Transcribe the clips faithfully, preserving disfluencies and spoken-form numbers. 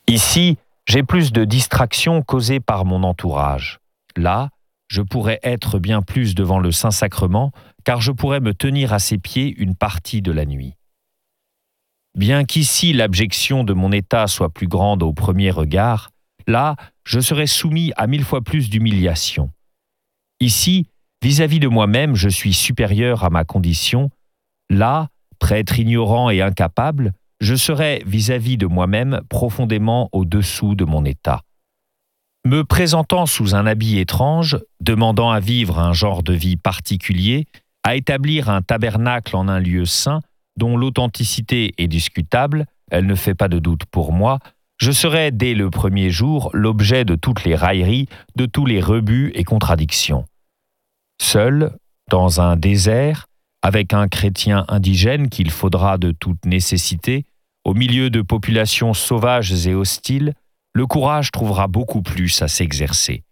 Ici, j'ai plus de distractions causées par mon entourage. Là, je pourrais être bien plus devant le Saint-Sacrement, car je pourrais me tenir à ses pieds une partie de la nuit. Bien qu'ici l'abjection de mon état soit plus grande au premier regard, là, je serais soumis à mille fois plus d'humiliation. Ici, vis-à-vis de moi-même, je suis supérieur à ma condition. Là, prêtre ignorant et incapable, je serais vis-à-vis de moi-même profondément au-dessous de mon état. Me présentant sous un habit étrange, demandant à vivre un genre de vie particulier, à établir un tabernacle en un lieu saint, dont l'authenticité est discutable, elle ne fait pas de doute pour moi, je serais dès le premier jour l'objet de toutes les railleries, de tous les rebuts et contradictions. Seul, dans un désert, avec un chrétien indigène qu'il faudra de toute nécessité, au milieu de populations sauvages et hostiles, le courage trouvera beaucoup plus à s'exercer.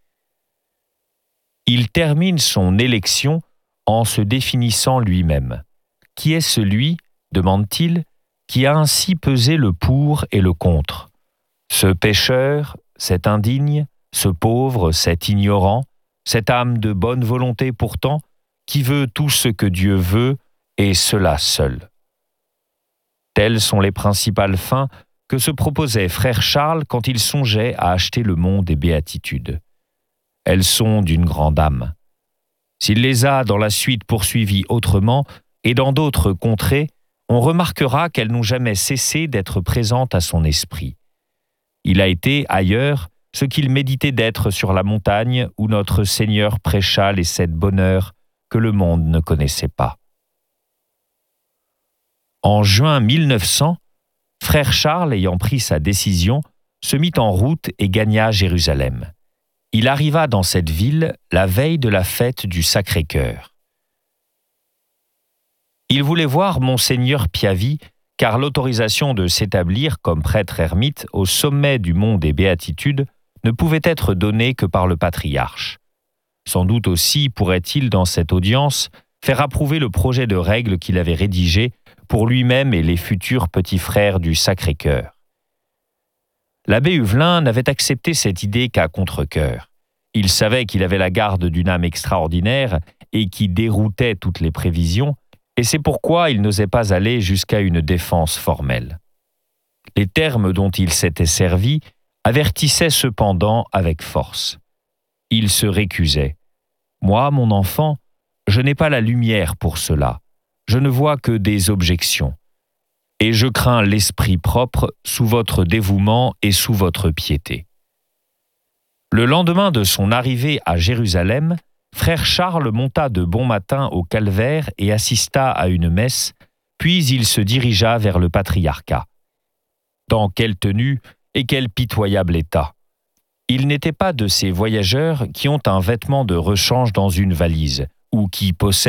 Il termine son élection en se définissant lui-même. Qui est celui, demande-t-il, qui a ainsi pesé le pour et le contre? Ce pécheur, cet indigne, ce pauvre, cet ignorant, cette âme de bonne volonté pourtant, qui veut tout ce que Dieu veut, et cela seul. Telles sont les principales fins que se proposait frère Charles quand il songeait à acheter le mont des béatitudes. Elles sont d'une grande âme. S'il les a dans la suite poursuivies autrement et dans d'autres contrées, on remarquera qu'elles n'ont jamais cessé d'être présentes à son esprit. Il a été, ailleurs, ce qu'il méditait d'être sur la montagne où notre Seigneur prêcha les sept bonheurs que le monde ne connaissait pas. En juin mille neuf cents, frère Charles, ayant pris sa décision, se mit en route et gagna Jérusalem. Il arriva dans cette ville la veille de la fête du Sacré-Cœur. Il voulait voir Monseigneur Piavi, car l'autorisation de s'établir comme prêtre ermite au sommet du mont des Béatitudes ne pouvait être donnée que par le patriarche. Sans doute aussi pourrait-il, dans cette audience, faire approuver le projet de règle qu'il avait rédigé pour lui-même et les futurs petits frères du Sacré-Cœur. L'abbé Huvelin n'avait accepté cette idée qu'à contre-cœur. Il savait qu'il avait la garde d'une âme extraordinaire et qui déroutait toutes les prévisions, et c'est pourquoi il n'osait pas aller jusqu'à une défense formelle. Les termes dont il s'était servi avertissaient cependant avec force. Il se récusait. « Moi, mon enfant, je n'ai pas la lumière pour cela. Je ne vois que des objections. Et je crains l'esprit propre sous votre dévouement et sous votre piété. » Le lendemain de son arrivée à Jérusalem, frère Charles monta de bon matin au calvaire et assista à une messe, puis il se dirigea vers le patriarcat. Dans quelle tenue et quel pitoyable état! Il n'était pas de ces voyageurs qui ont un vêtement de rechange dans une valise ou qui possèdent